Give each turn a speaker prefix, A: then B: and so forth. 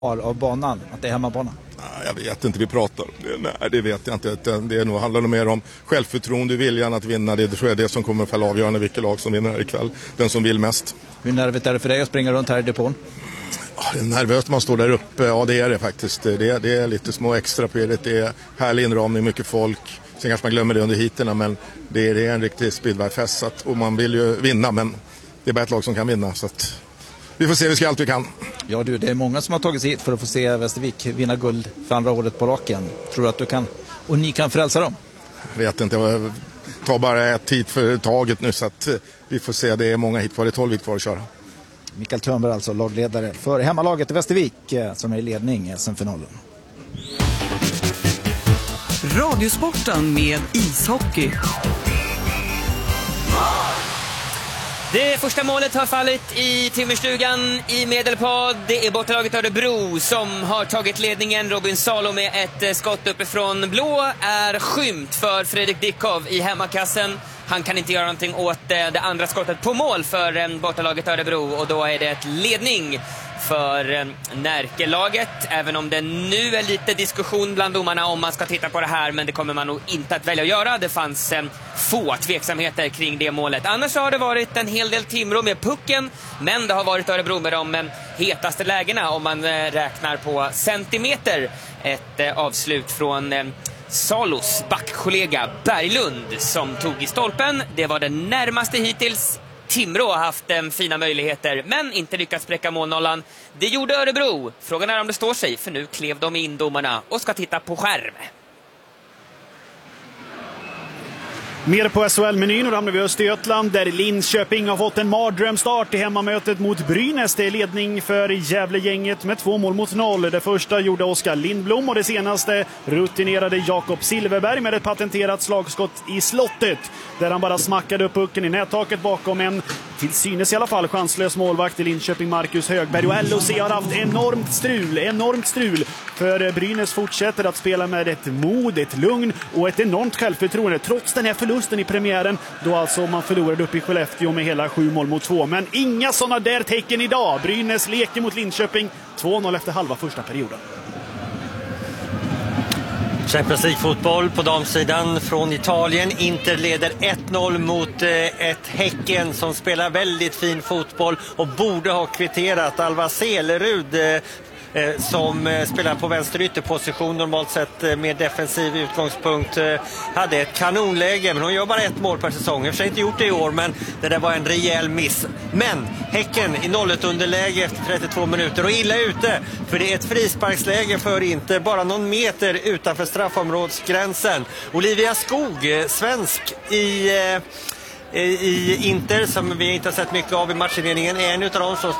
A: av banan, att det är hemmabana?
B: Jag vet inte, vi pratar. Nej, det vet jag inte. Det handlar nog mer om självförtroende, viljan att vinna. Det tror jag är det som kommer att falla avgörande vilket lag som vinner här ikväll. Den som vill mest.
A: Hur nervigt är det för dig att springa runt här i depån?
B: Det är nervöst man står där uppe. Ja, det är det faktiskt. Det är lite små extra på det. Det är härlig inramning, mycket folk. Sen kanske man glömmer det under hiterna, men det är en riktig speedwayfest. Och man vill ju vinna, men det är bara ett lag som kan vinna. Så att vi får se, vi ska allt vi kan.
A: Ja du, det är många som har tagit sig hit för att få se Västervik vinna guld för andra året på raken. Tror du att du kan, och ni kan frälsa dem?
B: Jag vet inte, jag tar bara ett hit för taget nu, så att vi får se. Det är många hit kvar, det är 12 hit kvar att köra.
A: Mikael Törnberg alltså, lagledare för hemmalaget i Västervik som är i ledning i SM-finalen.
C: Radiosporten med ishockey.
D: Det första målet har fallit i Timmerstugan i Medelpad. Det är bortalaget Örebro som har tagit ledningen. Robin Salo med ett skott uppifrån blå är skymt för Fredrik Dickov i hemmakassen. Han kan inte göra någonting åt det andra skottet på mål för bortalaget Örebro, och då är det ett ledning för Närkelaget, även om det nu är lite diskussion bland domarna om man ska titta på det här, men det kommer man nog inte att välja att göra. Det fanns få tveksamheter kring det målet. Annars har det varit en hel del Timrå med pucken, men det har varit Örebro med de hetaste lägena om man räknar på centimeter. Ett avslut från Salos backkollega Berglund som tog i stolpen. Det var det närmaste hittills. Timrå har haft fina möjligheter, men inte lyckats spräcka målnollan. Det gjorde Örebro. Frågan är om det står sig, för nu klev de in domarna och ska titta på skärm.
E: Mer på SHL-menyn, och då hamnar vi i Östergötland där Linköping har fått en mardrömstart i hemmamötet mot Brynäs. Det är ledning för Gävlegänget med 2-0. Det första gjorde Oskar Lindblom och det senaste rutinerade Jakob Silverberg med ett patenterat slagskott i slottet där han bara smackade upp pucken i nättaket bakom en till synes i alla fall chanslös målvakt i Linköping, Marcus Högberg. Och LOC har haft enormt strul för Brynäs fortsätter att spela med ett mod, ett lugn och ett enormt självförtroende trots den här förlusten i premiären då alltså man förlorade upp i Skellefteå med hela 7-2. Men inga sådana där tecken idag. Brynäs leker mot Linköping 2-0 efter halva första perioden.
F: Champions League-fotboll på damsidan från Italien. Inter leder 1-0 mot ett Häcken som spelar väldigt fin fotboll och borde ha kvitterat. Alva Selerud som spelar på vänster ytterposition normalt sett med defensiv utgångspunkt hade ett kanonläge, men hon gör bara ett mål per säsong. Jag har inte gjort det i år, men det där var en rejäl miss. Men Häcken i 0-1 underläge efter 32 minuter och illa ute, för det är ett frisparksläge för inte bara någon meter utanför straffområdsgränsen. Olivia Skog, svensk i Inter som vi inte har sett mycket av i matchinledningen, är en utav dem som